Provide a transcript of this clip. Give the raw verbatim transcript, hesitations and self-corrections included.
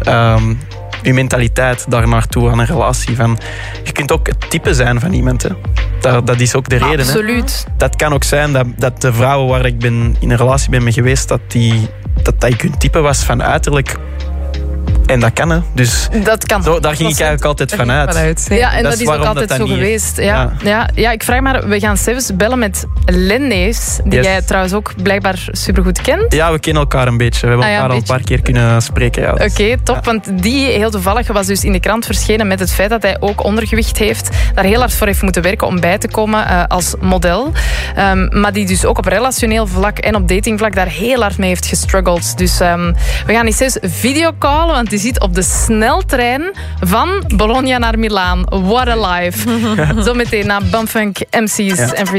Um, je mentaliteit daar naartoe aan een relatie. Van, je kunt ook het type zijn van iemand. Hè. Dat, dat is ook de reden. Absoluut. Hè. Dat kan ook zijn dat, dat de vrouwen waar ik ben, in een relatie ben mee geweest, dat, die, dat, dat ik hun type was van uiterlijk. En dat kan, hè. Dus dat kan. Zo, daar ging ik eigenlijk altijd vanuit. vanuit. Ja, en dat, dat is ook altijd dat zo niet... geweest. Ja. Ja. Ja. Ja, ik vraag maar, we gaan zelfs bellen met Lennees, die yes. jij trouwens ook blijkbaar supergoed kent. Ja, we kennen elkaar een beetje. We hebben ah, ja, elkaar al een paar keer kunnen spreken. Ja, Oké, okay, top. Ja. Want die heel toevallig was dus in de krant verschenen met het feit dat hij ook ondergewicht heeft. Daar heel hard voor heeft moeten werken om bij te komen uh, als model. Um, maar die dus ook op relationeel vlak en op datingvlak daar heel hard mee heeft gestruggeld. Dus um, we gaan eens eens videocallen, want die zit op de sneltrein van Bologna naar Milaan. What a life. Zometeen na Bumfunk, M C's ja. en